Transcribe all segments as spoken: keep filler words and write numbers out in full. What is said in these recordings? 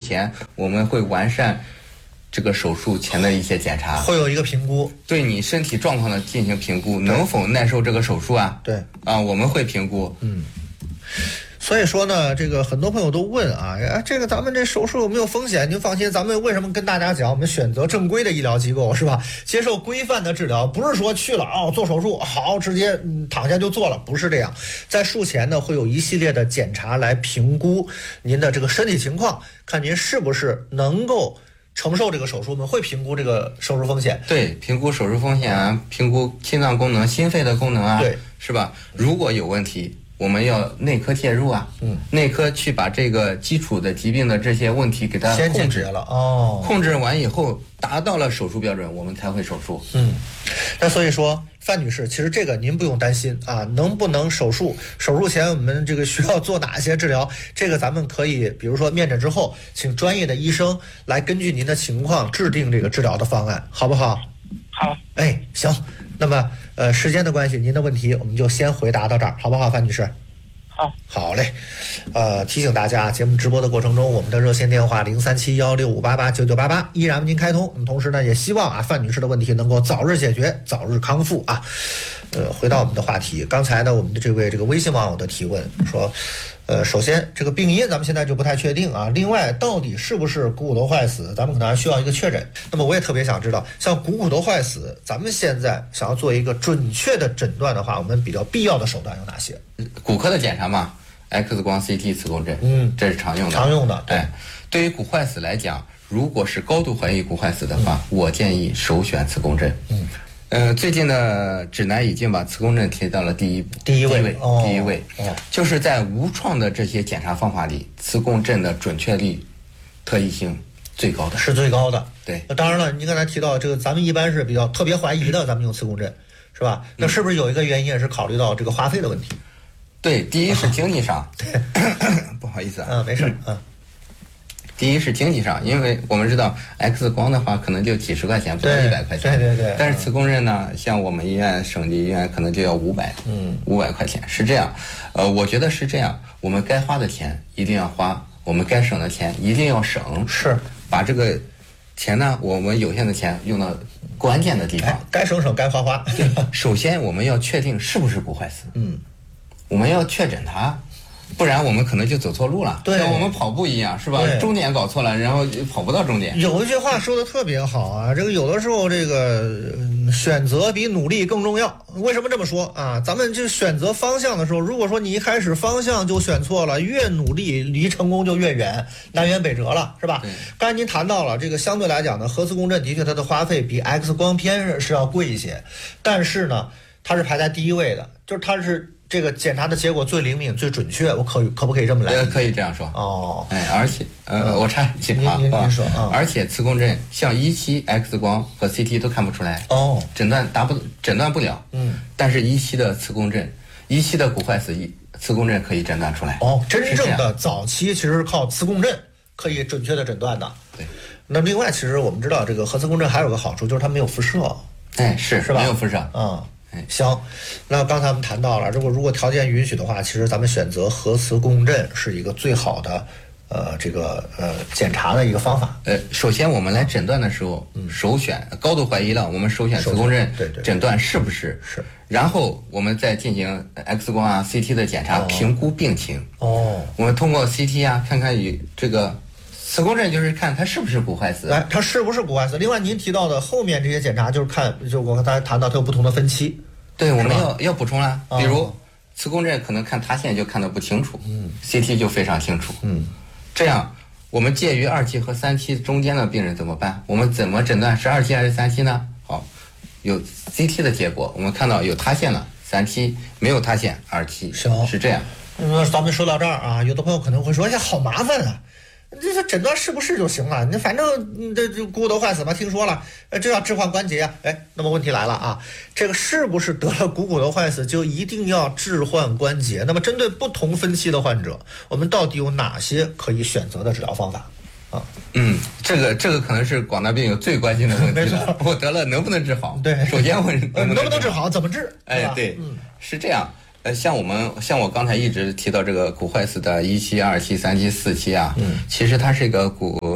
前，我们会完善这个手术前的一些检查， 会有一个评估， 对你身体状况的进行评估，能否耐受这个手术啊？ 对啊，我们会评估。 嗯。所以说呢，这个很多朋友都问啊，哎，这个咱们这手术有没有风险？您放心，咱们为什么跟大家讲，我们选择正规的医疗机构是吧？接受规范的治疗，不是说去了啊、哦、做手术好直接、嗯、躺下就做了，不是这样。在术前呢，会有一系列的检查来评估您的这个身体情况，看您是不是能够承受这个手术，我们会评估这个手术风险。 对，评估手术风险啊，评估心脏功能、心肺的功能啊， 对， 是吧？如果有问题，我们要内科介入啊，嗯，内科去把这个基础的疾病的这些问题给它先控制了哦， 控制完以后达到了手术标准，我们才会手术。 嗯，那所以说，范女士，其实这个您不用担心啊，能不能手术？手术前我们这个需要做哪些治疗？这个咱们可以，比如说面诊之后，请专业的医生来根据您的情况制定这个治疗的方案，好不好？ 好。 哎，行。那么，呃，时间的关系，您的问题我们就先回答到这儿，好不好，范女士？ 好， 好嘞。呃，提醒大家，节目直播的过程中，我们的热线电话零三七幺六五八八九九八八依然为您开通。那么同时呢，也希望啊，范女士的问题能够早日解决，早日康复啊。呃，回到我们的话题，刚才呢，我们的这位这个微信网友的提问说，呃，首先这个病因咱们现在就不太确定啊。另外，到底是不是股骨头坏死，咱们可能还需要一个确诊。那么我也特别想知道，像股骨头坏死，咱们现在想要做一个准确的诊断的话，我们比较必要的手段有哪些？ 骨科的检查嘛 ，X 光、C T、磁共振， 嗯， 这是常用的。 常用的，对。 哎，对于骨坏死来讲，如果是高度怀疑骨坏死的话，嗯、我建议首选磁共振。嗯。呃，最近的指南已经把磁共振提到了第一第一位， 第一位， 哦、 第一位、哦，就是在无创的这些检查方法里，磁共振的准确率、特异性最高的， 是最高的。 对， 当然了，您刚才提到这个，咱们一般是比较特别怀疑的，咱们用磁共振，是吧？那是不是有一个原因也是考虑到这个花费的问题？ 对，第一是经济上， 对， 不好意思啊， 嗯，没事，嗯。 第一是经济上，因为我们知道 X 光的话可能就几十块钱，不到一百块钱。 对对对。 但是磁共振呢，像我们医院、省级医院可能就要五百，嗯，五百块钱是这样。呃，我觉得是这样，我们该花的钱一定要花，我们该省的钱一定要省。 是。 把这个钱呢，我们有限的钱用到关键的地方。 哎、该省省，该花花。 首先我们要确定是不是骨坏死。 嗯。 我们要确诊它。不然我们可能就走错路了， 对， 像我们跑步一样，是吧？终点搞错了，然后跑不到终点。 有一句话说的特别好啊，这个有的时候这个、嗯、选择比努力更重要。为什么这么说啊？咱们就选择方向的时候，如果说你一开始方向就选错了，越努力离成功就越远，南辕北辙了，是吧？刚才您谈到了这个，相对来讲呢，核磁共振的确它的花费比 X 光片是要贵一些，但是呢，它是排在第一位的，就是它是。这个检查的结果最灵敏、最准确，我可可不可以这么来？ 呃，可以这样说。 哦， 哎，而且呃，我插一句啊， 您您说啊， 而且磁共振像一期 X 光和 C T 都看不出来， 哦， 诊断达不诊断不了。嗯，但是一期的磁共振，一期的骨坏死，磁共振可以诊断出来。 哦，真正的早期其实是靠磁共振可以准确的诊断的。 对。 那另外，其实我们知道这个核磁共振还有个好处，就是它没有辐射。 哎，是是吧？ 没有辐射。 嗯。行，那刚才我们谈到了，如果如果条件允许的话，其实咱们选择核磁共振是一个最好的，呃，这个呃检查的一个方法。 呃，首先我们来诊断的时候，嗯、首选高度怀疑了，我们首选磁共振， 对对， 诊断是不是是， 然后我们再进行 X 光啊、C T 的检查， 哦、 评估病情。 哦， 我们通过 C T 啊，看看与这个。磁共振就是看它是不是骨坏死， 哎，它是不是骨坏死？另外，您提到的后面这些检查，就是看，就我刚才谈到它有不同的分期。 对，我们要要补充啦，比如、 哦、 磁共振可能看塌陷就看得不清楚， 嗯 ，C T 就非常清楚， 嗯， 这样我们介于二期和三期中间的病人怎么办？我们怎么诊断是二期还是三期呢？好，有 C T 的结果，我们看到有塌陷了，三期没有塌陷，二期是这样。 那咱们说到这儿啊，有的朋友可能会说：“哎呀，好麻烦啊！这这诊断是不是就行了？你反正这这骨头坏死嘛，听说了，呃，这要置换关节啊。哎，那么问题来了啊，这个是不是得了股骨头坏死就一定要置换关节？那么针对不同分期的患者，我们到底有哪些可以选择的治疗方法？啊， 嗯，这个这个可能是广大病友最关心的问题了。我得了能不能治好？ 对， 首先我能不能治好，怎么治？ 哎，对， 嗯， 是这样。呃，像我们像我刚才一直提到这个骨坏死的一期、二期、三期、四期啊，嗯，其实它是一个骨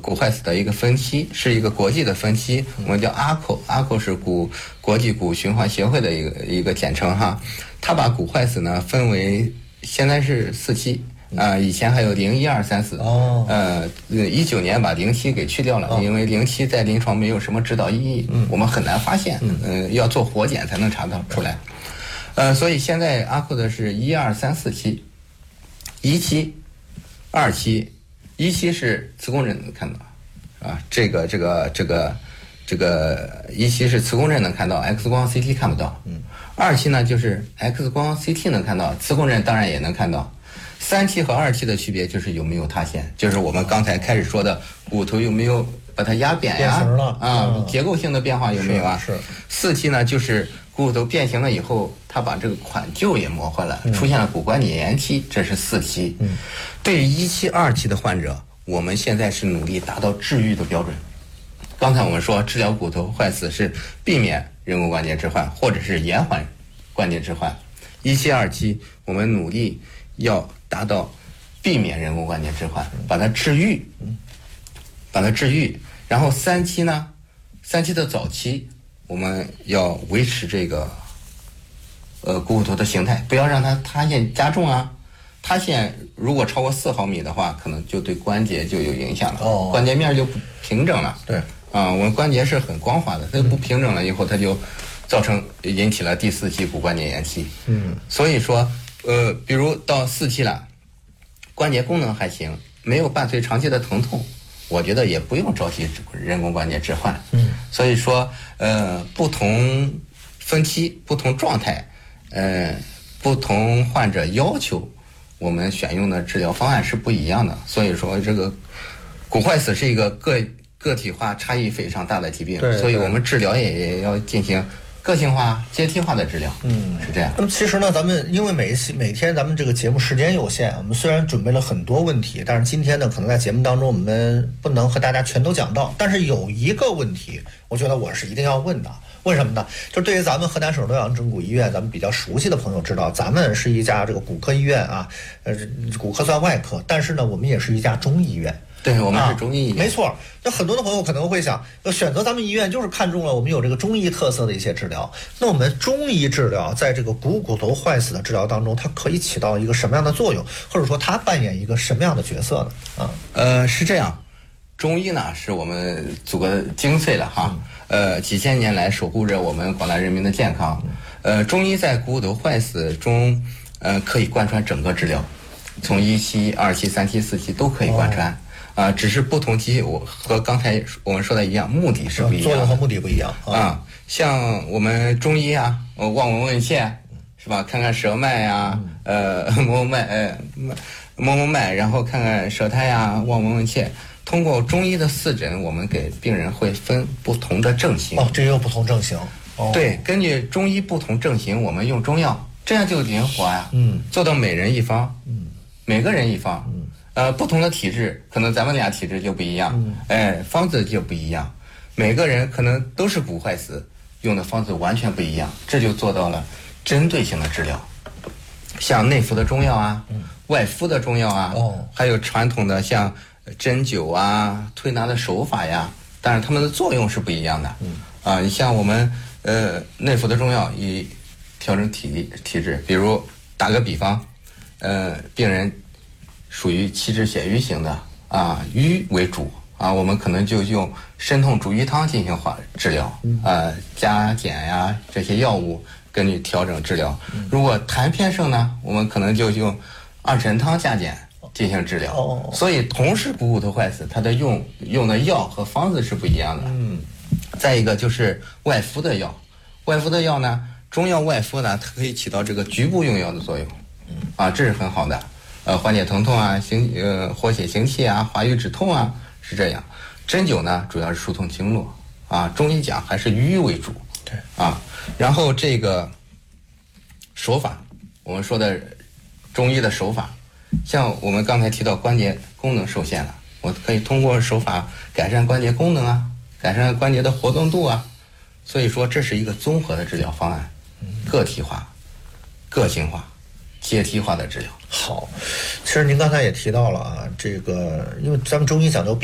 骨坏死的一个分期，是一个国际的分期，我们叫 A C O，A C O 是骨国际骨循环协会的一个一个简称哈。它把骨坏死呢分为现在是四期。啊、呃，以前还有零一二三四， 哦， 呃，一九年把零期给去掉了，哦、因为零期在临床没有什么指导意义，嗯，我们很难发现，嗯、呃，要做活检才能查到出来，呃，所以现在阿库的是一二三四期，一期、二期，一期是磁共振能看到，啊，这个这个这个这个一期是磁共振能看到 ，X 光 C T 看不到，嗯，二期呢就是 X 光 C T 能看到，磁共振当然也能看到。三期和二期的区别就是有没有塌陷，就是我们刚才开始说的骨头有没有把它压扁呀、啊，啊、嗯，结构性的变化有没有啊？ 是。是四期呢，就是骨头变形了以后，它把这个款臼也磨坏了， 嗯、 出现了骨关节炎期，这是四期。嗯。对于一期、二期的患者，我们现在是努力达到治愈的标准。刚才我们说治疗骨头坏死是避免人工关节置换，或者是延缓关节置换。一期、二期，我们努力要达到避免人工关节置换，把它治愈，把它治愈。然后三期呢，三期的早期，我们要维持这个呃股骨头的形态，不要让它塌陷加重啊。塌陷如果超过四毫米的话，可能就对关节就有影响了， 哦、 关节面就不平整了。 对， 啊，我们关节是很光滑的，它不平整了以后，它就造成引起了第四期骨关节炎期。嗯，所以说。呃，比如到四期了，关节功能还行，没有伴随长期的疼痛，我觉得也不用着急人工关节置换。嗯，所以说，呃，不同分期、不同状态，呃，不同患者要求，我们选用的治疗方案是不一样的。所以说，这个骨坏死是一个个个体化差异非常大的疾病，所以我们治疗也也要进行个性化、阶梯化的治疗，嗯，是这样。 那么其实呢，咱们因为每一期每天咱们这个节目时间有限，我们虽然准备了很多问题，但是今天呢，可能在节目当中我们不能和大家全都讲到。但是有一个问题，我觉得我是一定要问的。为什么呢？就对于咱们河南省洛阳整骨医院，咱们比较熟悉的朋友知道，咱们是一家这个骨科医院啊，呃，骨科算外科，但是呢，我们也是一家中医院。 对，我们是中医医院、 啊、没错。那很多的朋友可能会想，选择咱们医院就是看中了我们有这个中医特色的一些治疗。那我们中医治疗在这个股骨头坏死的治疗当中，它可以起到一个什么样的作用，或者说它扮演一个什么样的角色呢？啊， 呃，是这样，中医呢是我们祖国的精粹了哈，呃，几千年来守护着我们广大人民的健康。呃，中医在股骨头坏死中，呃，可以贯穿整个治疗，从一期、二期、三期、四期都可以贯穿。哦啊，只是不同期，我和刚才我们说的一样，目的是不一样的， 作用和目的不一样啊。啊像我们中医啊，望闻问切，是吧？看看舌脉呀、嗯，呃，摸摸脉，呃，摸摸脉，然后看看舌苔呀，望闻问切。通过中医的四诊，我们给病人会分不同的症型。 哦，这也有不同症型。哦， 对，根据中医不同症型，我们用中药，这样就灵活呀。嗯，做到每人一方。嗯，每个人一方。嗯。呃，不同的体质，可能咱们俩体质就不一样，嗯、哎，方子就不一样，每个人可能都是骨坏死，用的方子完全不一样，这就做到了针对性的治疗。像内服的中药啊，嗯、外敷的中药啊，哦、还有传统的像针灸啊、推拿的手法呀，但是它们的作用是不一样的。嗯、啊，你像我们呃内服的中药以调整体力体质，比如打个比方，呃，病人属于气滞血瘀型的啊，瘀为主啊，我们可能就用参痛逐瘀汤进行化治疗，啊，加减呀这些药物根据调整治疗。如果痰偏盛呢，我们可能就用二陈汤加减进行治疗。所以同时股骨头坏死，它的用用的药和方子是不一样的。嗯，再一个就是外敷的药，外敷的药呢，中药外敷呢，它可以起到这个局部用药的作用，啊，这是很好的。呃，缓解疼痛啊，行呃活血行气啊，化瘀止痛啊，是这样。针灸呢，主要是疏通经络啊。中医讲还是瘀为主，对啊。然后这个手法，我们说的中医的手法，像我们刚才提到关节功能受限了，我可以通过手法改善关节功能啊，改善关节的活动度啊。所以说，这是一个综合的治疗方案，个体化、个性化、阶梯化的治疗。 好，其实您刚才也提到了啊，这个因为咱们中医讲究